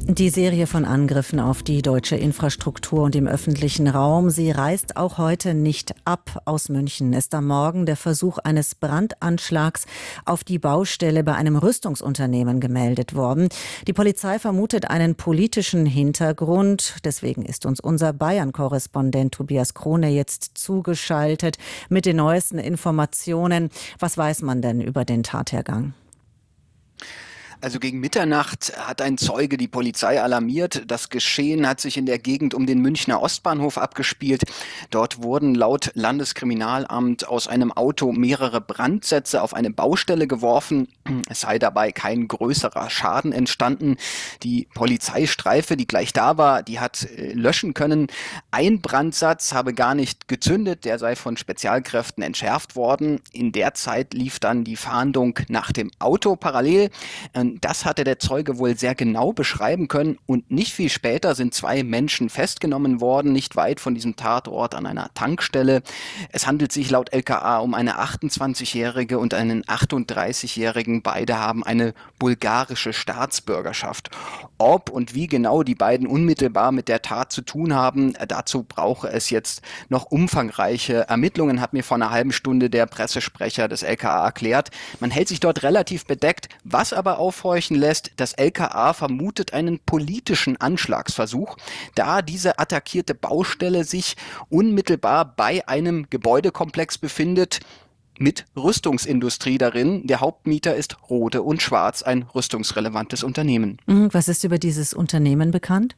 Die Serie von Angriffen auf die deutsche Infrastruktur und im öffentlichen Raum, sie reißt auch heute nicht ab. Aus München ist am Morgen der Versuch eines Brandanschlags auf die Baustelle bei einem Rüstungsunternehmen gemeldet worden. Die Polizei vermutet einen politischen Hintergrund. Deswegen ist uns unser Bayern-Korrespondent Tobias Krone jetzt zugeschaltet mit den neuesten Informationen. Was weiß man denn über den Tathergang? Also gegen Mitternacht hat ein Zeuge die Polizei alarmiert. Das Geschehen hat sich in der Gegend um den Münchner Ostbahnhof abgespielt. Dort wurden laut Landeskriminalamt aus einem Auto mehrere Brandsätze auf eine Baustelle geworfen. Es sei dabei kein größerer Schaden entstanden. Die Polizeistreife, die gleich da war, die hat löschen können. Ein Brandsatz habe gar nicht gezündet, der sei von Spezialkräften entschärft worden. In der Zeit lief dann die Fahndung nach dem Auto parallel. Das hatte der Zeuge wohl sehr genau beschreiben können und nicht viel später sind 2 Menschen festgenommen worden, nicht weit von diesem Tatort an einer Tankstelle. Es handelt sich laut LKA um eine 28-Jährige und einen 38-Jährigen. Beide haben eine bulgarische Staatsbürgerschaft. Ob und wie genau die beiden unmittelbar mit der Tat zu tun haben, dazu brauche es jetzt noch umfangreiche Ermittlungen, hat mir vor einer halben Stunde der Pressesprecher des LKA erklärt. Man hält sich dort relativ bedeckt, was aber aufhorchen lässt, das LKA vermutet einen politischen Anschlagsversuch, da diese attackierte Baustelle sich unmittelbar bei einem Gebäudekomplex befindet, mit Rüstungsindustrie darin. Der Hauptmieter ist Rohde und Schwarz, ein rüstungsrelevantes Unternehmen. Was ist über dieses Unternehmen bekannt?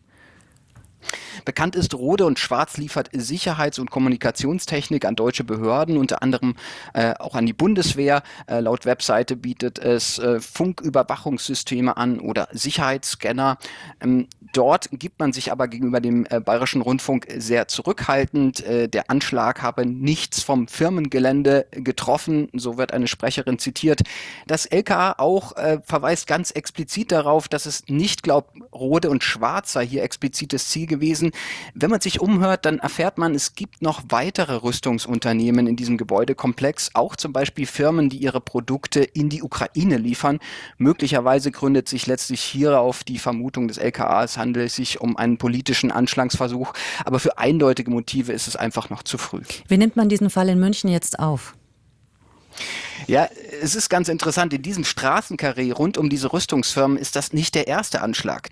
Bekannt ist, Rohde und Schwarz liefert Sicherheits- und Kommunikationstechnik an deutsche Behörden, unter anderem auch an die Bundeswehr. Laut Webseite bietet es Funküberwachungssysteme an oder Sicherheitsscanner. Dort gibt man sich aber gegenüber dem Bayerischen Rundfunk sehr zurückhaltend. Der Anschlag habe nichts vom Firmengelände getroffen, so wird eine Sprecherin zitiert. Das LKA auch verweist ganz explizit darauf, dass es nicht glaubt, Rohde und Schwarz sei hier explizites Ziel gewesen. Wenn man sich umhört, dann erfährt man, es gibt noch weitere Rüstungsunternehmen in diesem Gebäudekomplex, auch zum Beispiel Firmen, die ihre Produkte in die Ukraine liefern. Möglicherweise gründet sich letztlich hierauf die Vermutung des LKA, es handelt sich um einen politischen Anschlagsversuch, aber für eindeutige Motive ist es einfach noch zu früh. Wie nimmt man diesen Fall in München jetzt auf? Ja, es ist ganz interessant, in diesem Straßenkarree rund um diese Rüstungsfirmen ist das nicht der erste Anschlag.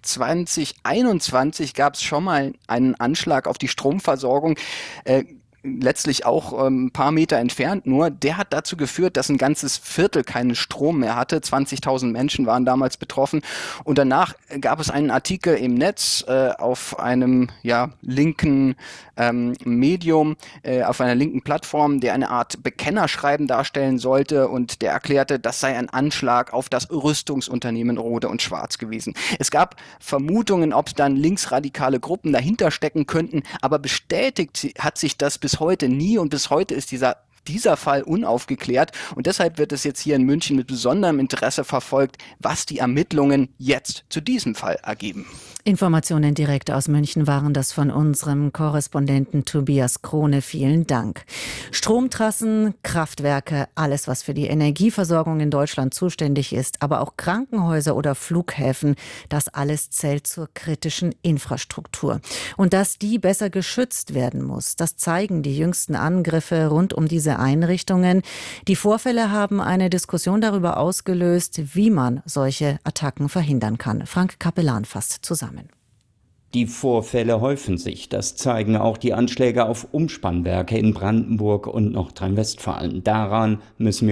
2021 gab es schon mal einen Anschlag auf die Stromversorgung, letztlich auch ein paar Meter entfernt nur. Der hat dazu geführt, dass ein ganzes Viertel keinen Strom mehr hatte. 20.000 Menschen waren damals betroffen. Und danach gab es einen Artikel im Netz auf einem linken Medium, auf einer linken Plattform, der eine Art Bekennerschreiben darstellen sollte. Und der erklärte, das sei ein Anschlag auf das Rüstungsunternehmen Rohde und Schwarz gewesen. Es gab Vermutungen, ob dann linksradikale Gruppen dahinter stecken könnten. Aber bestätigt hat sich das bis heute nie und bis heute ist dieser Fall unaufgeklärt und deshalb wird es jetzt hier in München mit besonderem Interesse verfolgt, was die Ermittlungen jetzt zu diesem Fall ergeben. Informationen direkt aus München waren das von unserem Korrespondenten Tobias Krone. Vielen Dank. Stromtrassen, Kraftwerke, alles, was für die Energieversorgung in Deutschland zuständig ist, aber auch Krankenhäuser oder Flughäfen, das alles zählt zur kritischen Infrastruktur. Und dass die besser geschützt werden muss, das zeigen die jüngsten Angriffe rund um diese Einrichtungen. Die Vorfälle haben eine Diskussion darüber ausgelöst, wie man solche Attacken verhindern kann. Frank Kapellan fasst zusammen. Die Vorfälle häufen sich. Das zeigen auch die Anschläge auf Umspannwerke in Brandenburg und Nordrhein-Westfalen. Daran müssen wir